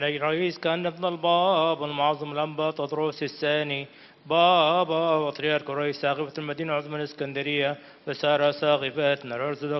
الرئيس كان ابن الباب المعظم الأنبا تطروس الثاني بابا بطريرك رئيس ساقفة المدينة العظمى الإسكندرية وسارة ساقفتنا الأرثوذكس